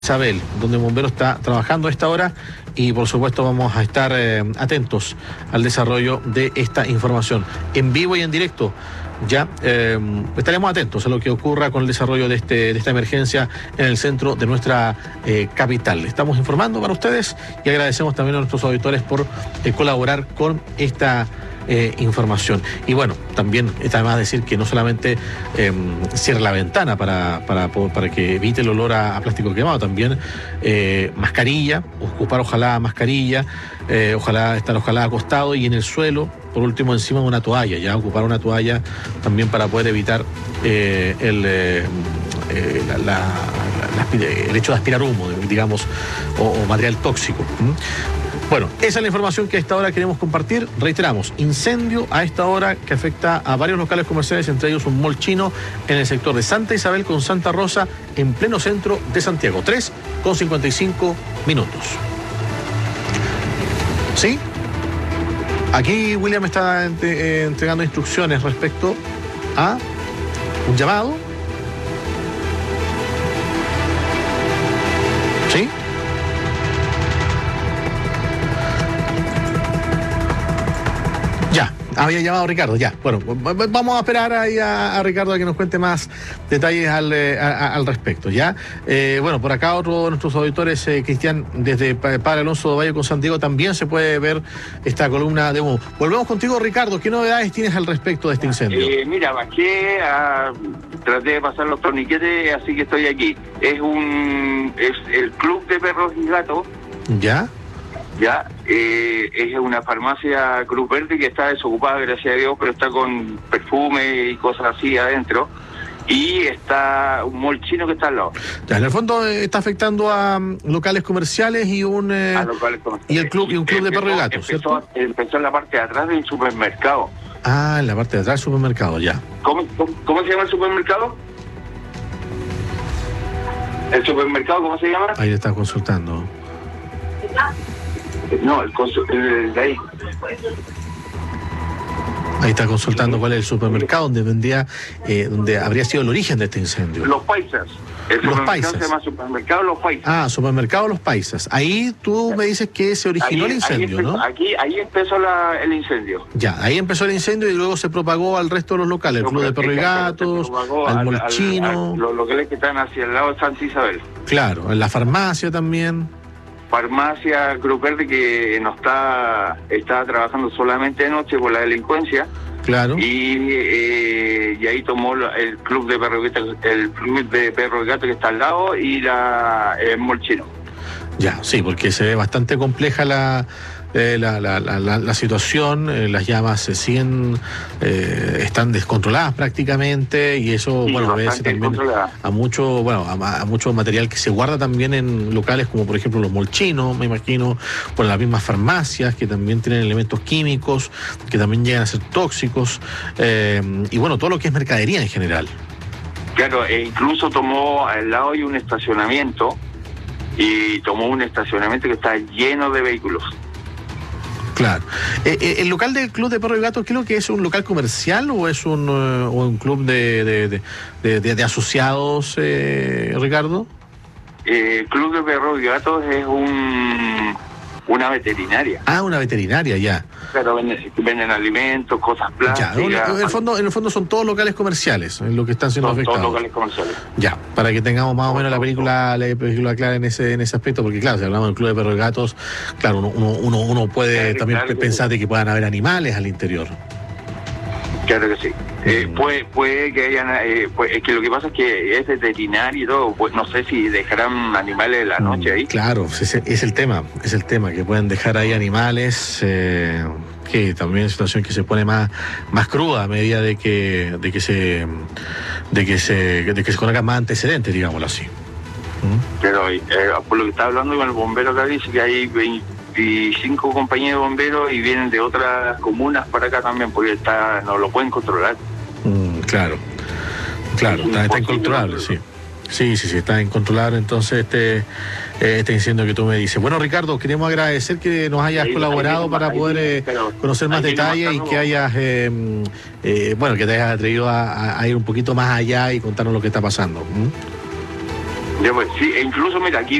Isabel, donde un bombero está trabajando a esta hora y por supuesto vamos a estar atentos al desarrollo de esta información en vivo y en directo. Ya estaremos atentos a lo que ocurra con el desarrollo de esta emergencia en el centro de nuestra capital. Estamos informando para ustedes y agradecemos también a nuestros auditores por colaborar con esta información. Y bueno, también está de más decir que no solamente cierre la ventana para que evite el olor a plástico quemado, también mascarilla, ocupar ojalá mascarilla, ojalá acostado y en el suelo, por último encima de una toalla, ya ocupar una toalla también para poder evitar el hecho de aspirar humo, digamos, o material tóxico. Bueno, esa es la información que a esta hora queremos compartir. Reiteramos, incendio a esta hora que afecta a varios locales comerciales, entre ellos un mall chino en el sector de Santa Isabel con Santa Rosa, en pleno centro de Santiago. 3:55. ¿Sí? Aquí William está entregando instrucciones respecto a un llamado. ¿Sí? Ya, había llamado Ricardo, ya. Bueno, vamos a esperar ahí a Ricardo a que nos cuente más detalles al respecto, ¿ya? Bueno, por acá otro de nuestros auditores, Cristian, desde Padre Alonso de Valle con Santiago, también se puede ver esta columna de humo. Volvemos contigo, Ricardo. ¿Qué novedades tienes al respecto de este incendio? Mira, bajé, traté de pasar los torniquetes, así que estoy aquí. Es el Club de Perros y Gatos. ¿Ya? Ya, es una farmacia Cruz Verde que está desocupada, gracias a Dios, pero está con perfume y cosas así adentro. Y está un mall chino que está al lado. Ya, en el fondo está afectando a locales comerciales y un club de perros y gatos, ¿cierto? Empezó en la parte de atrás del supermercado. Ah, en la parte de atrás del supermercado, ya. ¿Cómo se llama el supermercado? ¿El supermercado cómo se llama? Ahí le está consultando. No, el de ahí. Ahí está consultando cuál es el supermercado donde vendía, donde habría sido el origen de este incendio. Los Paisas. Los Paisas. Se llama Supermercado Los Paisas. Ah, Supermercado Los Paisas. Ahí tú me dices que se originó el incendio, ¿no? Ahí empezó el incendio. Ya, ahí empezó el incendio y luego se propagó al resto de los locales, el Club de Perros y Gatos, al mall chino. Los locales que están hacia el lado de Santa Isabel. Claro, en la farmacia también. Farmacia Cruz Verde que no está trabajando solamente de noche por la delincuencia. Claro. Y ahí tomó el Club de Perros y Gatos que está al lado y el mall chino. Ya, sí, porque se ve bastante compleja la situación, las llamas se siguen, están descontroladas prácticamente y eso, sí, bueno, obedece también a mucho material que se guarda también en locales como por ejemplo los molchinos, me imagino, por las mismas farmacias que también tienen elementos químicos que también llegan a ser tóxicos, y bueno, todo lo que es mercadería en general. Claro, e incluso tomó al lado hay un estacionamiento y tomó un estacionamiento que está lleno de vehículos. Claro. ¿El local del Club de Perros y Gatos, creo que es un local comercial o es un club de asociados, Ricardo? Club de Perros y Gatos es una veterinaria. Ah, una veterinaria, ya. Pero venden alimentos, cosas plásticas. Ya, en el fondo son todos locales comerciales, en lo que están siendo afectados. Todos locales comerciales. Ya, para que tengamos más o menos la película clara en ese aspecto, porque claro, si hablamos del Club de Perros y Gatos, claro, uno puede también pensar de que puedan haber animales al interior. Claro que sí. Puede que hayan, es que lo que pasa es que es veterinario y todo, pues no sé si dejarán animales de la noche ahí. Claro, es el tema, que pueden dejar ahí animales, que también es una situación que se pone más cruda a medida de que se conozcan más antecedentes, digámoslo así. Pero por lo que está hablando con el bombero acá dice que hay 25 compañías de bomberos y vienen de otras comunas para acá también, porque no lo pueden controlar. Claro, está incontrolable, sí. Sí, está incontrolable, entonces este incendio que tú me dices. Bueno, Ricardo, queremos agradecer que nos hayas colaborado para poder conocer más detalles y que hayas, que te hayas atrevido a ir un poquito más allá y contarnos lo que está pasando. Ya pues, sí, e incluso, mira, aquí